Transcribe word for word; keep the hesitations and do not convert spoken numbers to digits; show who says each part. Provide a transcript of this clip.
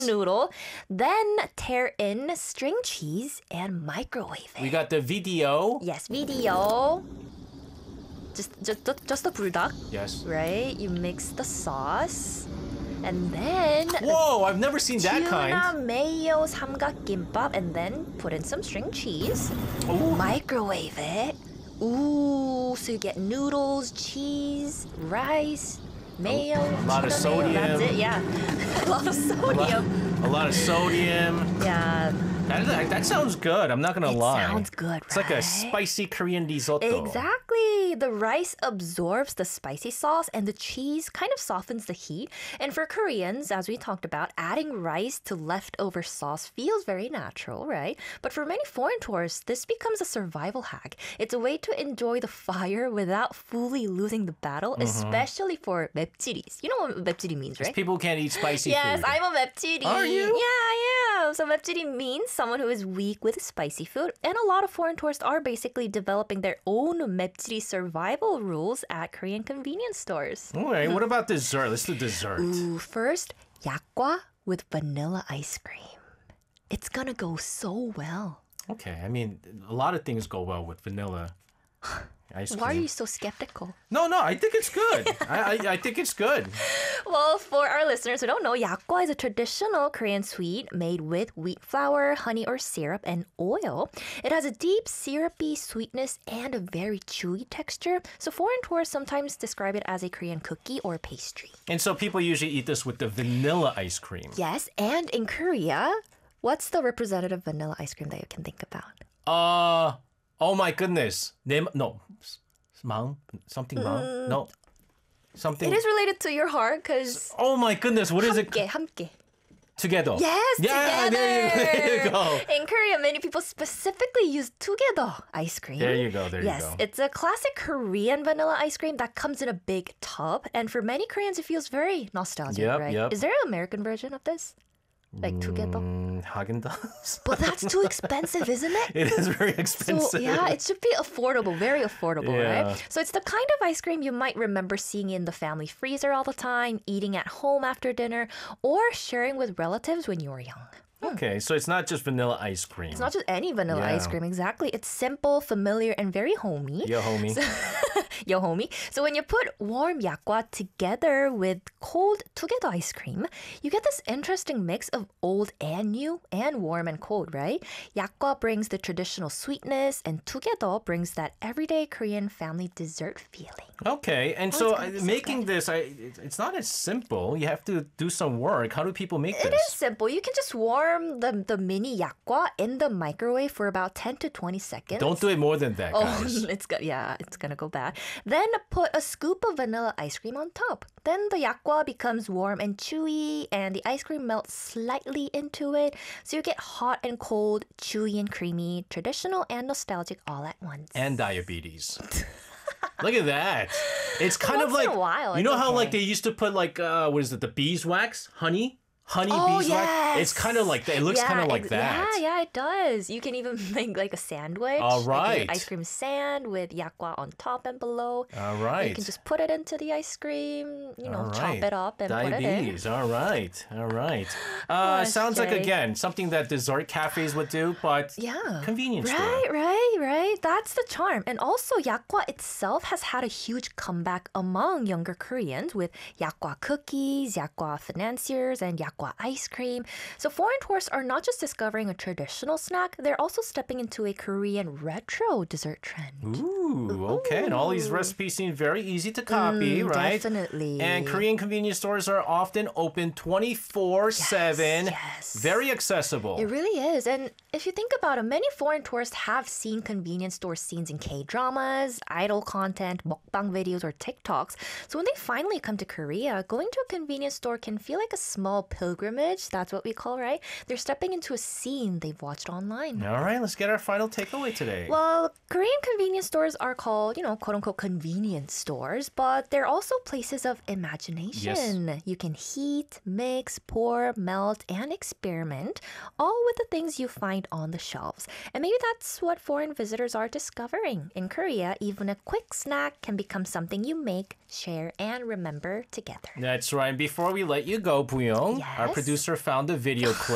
Speaker 1: noodle, then tear in string cheese and microwave it.
Speaker 2: We got the video.
Speaker 1: Yes, video. Just, just, just, just the bulldog,
Speaker 2: Yes.
Speaker 1: right? You mix the sauce, and then
Speaker 2: Whoa, I've never seen that
Speaker 1: tuna
Speaker 2: kind.
Speaker 1: mayo 삼각김밥, and then put in some string cheese.
Speaker 2: Ooh.
Speaker 1: Microwave it. Ooh, so you get noodles, cheese, rice, mayo,
Speaker 2: A lot of
Speaker 1: tuna mayo. That's
Speaker 2: sodium.
Speaker 1: it, yeah. A lot of
Speaker 2: A lot,
Speaker 1: sodium.
Speaker 2: a lot of sodium.
Speaker 1: Yeah.
Speaker 2: That, that, that sounds good. I'm not gonna
Speaker 1: It
Speaker 2: lie.
Speaker 1: sounds good,
Speaker 2: It's like a
Speaker 1: right?
Speaker 2: spicy Korean risotto.
Speaker 1: Exactly. The rice absorbs the spicy sauce and the cheese kind of softens the heat. And for Koreans, as we talked about, adding rice to leftover sauce feels very natural, right? But for many foreign tourists, this becomes a survival hack. It's a way to enjoy the fire without fully losing the battle,
Speaker 2: Mm-hmm.
Speaker 1: especially for 맵찔이s. You know what 맵찔이 means, right?
Speaker 2: People can't eat spicy
Speaker 1: Yes,
Speaker 2: food.
Speaker 1: I'm a 맵찔이.
Speaker 2: Are you?
Speaker 1: Yeah, I am. So 맵찔이 means someone who is weak with spicy food. And a lot of foreign tourists are basically developing their own 맵찔이 survival rules at Korean convenience stores.
Speaker 2: All right, what about dessert? Let's do dessert.
Speaker 1: Ooh, first, yakgwa with vanilla ice cream. It's gonna go so well.
Speaker 2: Okay, I mean, a lot of things go well with vanilla ice cream.
Speaker 1: Why are you so skeptical?
Speaker 2: No, no, I think it's good. I, I, I think it's good.
Speaker 1: Well, for our listeners who don't know, yakgwa is a traditional Korean sweet made with wheat flour, honey or syrup, and oil. It has a deep syrupy sweetness and a very chewy texture. So foreign tourists sometimes describe it as a Korean cookie or pastry.
Speaker 2: And so people usually eat this with the vanilla ice cream.
Speaker 1: Yes, and in Korea, what's the representative vanilla ice cream that you can think about?
Speaker 2: Uh, oh my goodness. 내, no, 마음? Something 마음? No. Something.
Speaker 1: It is related to your heart because
Speaker 2: Oh my goodness, what is it?
Speaker 1: 함께, 함께.
Speaker 2: Together.
Speaker 1: Yes,
Speaker 2: Yeah,
Speaker 1: together.
Speaker 2: there you, there you go.
Speaker 1: In Korea, many people specifically use together ice cream.
Speaker 2: There you go, there you
Speaker 1: yes,
Speaker 2: go.
Speaker 1: it's a classic Korean vanilla ice cream that comes in a big tub. And for many Koreans, it feels very nostalgic,
Speaker 2: Yep,
Speaker 1: right?
Speaker 2: yep.
Speaker 1: Is there an American version of this? Like together?
Speaker 2: Mm, Haagen-Dazs?
Speaker 1: But that's too expensive, isn't it?
Speaker 2: It is very expensive.
Speaker 1: So yeah, it should be affordable, very affordable,
Speaker 2: Yeah.
Speaker 1: right? So it's the kind of ice cream you might remember seeing in the family freezer all the time, eating at home after dinner, or sharing with relatives when you were young.
Speaker 2: Okay, so it's not just vanilla ice cream.
Speaker 1: It's not just any vanilla
Speaker 2: Yeah.
Speaker 1: ice cream, exactly. It's simple, familiar, and very homey.
Speaker 2: Yo, homie.
Speaker 1: Yo, homie. So when you put warm yakgwa together with cold together ice cream, you get this interesting mix of old and new and warm and cold, right? Yakgwa brings the traditional sweetness and together brings that everyday Korean family dessert feeling.
Speaker 2: Okay, and
Speaker 1: Oh,
Speaker 2: so
Speaker 1: it's gonna
Speaker 2: uh,
Speaker 1: be so
Speaker 2: making
Speaker 1: good.
Speaker 2: this, I, it- it's not as simple. You have to do some work. How do people make
Speaker 1: It
Speaker 2: this?
Speaker 1: is simple. You can just warm the, the mini yakgwa in the microwave for about ten to twenty seconds.
Speaker 2: Don't do it more than that,
Speaker 1: Oh,
Speaker 2: guys.
Speaker 1: it's go- yeah, it's gonna go bad. Then put a scoop of vanilla ice cream on top. Then the yakgwa becomes warm and chewy, and the ice cream melts slightly into it. So you get hot and cold, chewy and creamy, traditional and nostalgic all at once.
Speaker 2: And diabetes. Look at that. It's kind of
Speaker 1: Once in
Speaker 2: like,
Speaker 1: a while,
Speaker 2: you know
Speaker 1: it's
Speaker 2: how like
Speaker 1: okay.
Speaker 2: they used to put like, uh, what is it, the beeswax? Honey? Honey
Speaker 1: Oh,
Speaker 2: beeswax?
Speaker 1: yes.
Speaker 2: It's kind of like that. It looks
Speaker 1: Yeah,
Speaker 2: kind of like
Speaker 1: ex-
Speaker 2: that.
Speaker 1: Yeah, yeah, it does. You can even make like a sandwich.
Speaker 2: All
Speaker 1: like an
Speaker 2: right.
Speaker 1: ice cream sand with yakgwa on top and below.
Speaker 2: All
Speaker 1: You
Speaker 2: right.
Speaker 1: can just put it into the ice cream, you know,
Speaker 2: All
Speaker 1: chop
Speaker 2: right.
Speaker 1: it up and put it in.
Speaker 2: Diabetes. All right. All right. Uh,
Speaker 1: Oh,
Speaker 2: sounds like,
Speaker 1: Shay.
Speaker 2: again, something that dessert cafes would do, but
Speaker 1: Yeah.
Speaker 2: convenience store.
Speaker 1: Right, right, right. That's the charm. And also, yakgwa itself has had a huge comeback among younger Koreans with yakgwa cookies, yakgwa financiers, and yakgwa ice cream. So foreign tourists are not just discovering a traditional snack, they're also stepping into a Korean retro dessert trend.
Speaker 2: Ooh, okay. And all these recipes seem very easy to copy,
Speaker 1: Mm,
Speaker 2: right?
Speaker 1: definitely.
Speaker 2: And Korean convenience stores are often open twenty-four seven.
Speaker 1: yes.
Speaker 2: Very accessible.
Speaker 1: It really is. And if you think about it, many foreign tourists have seen convenience store scenes in K-dramas, idol content, mukbang videos, or TikToks. So when they finally come to Korea, going to a convenience store can feel like a small pilgrimage. That's what we call, right? They're stepping into a scene they've watched online.
Speaker 2: All right, let's get our final takeaway today.
Speaker 1: Well, Korean convenience stores are called, you know, quote unquote convenience stores, but they're also places of imagination. You can heat, mix, pour, melt, and experiment, all with the things you find on the shelves. And maybe that's what foreign visitors are discovering. In Korea, even a quick snack can become something you make, share, and remember together.
Speaker 2: That's right. Before we let you go, Buyong,
Speaker 1: Yes.
Speaker 2: Our producer found a video clip.